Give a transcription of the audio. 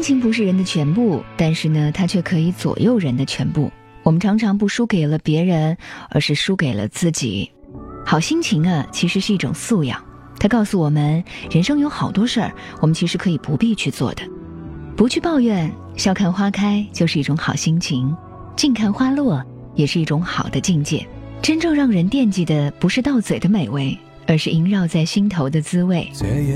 情不是人的全部，但是呢，它却可以左右人的全部。我们常常不输给了别人，而是输给了自己。好心情啊，其实是一种素养，它告诉我们，人生有好多事儿，我们其实可以不必去做的。不去抱怨，笑看花开就是一种好心情，静看花落也是一种好的境界。真正让人惦记的不是到嘴的美味，而是萦绕在心头的滋味。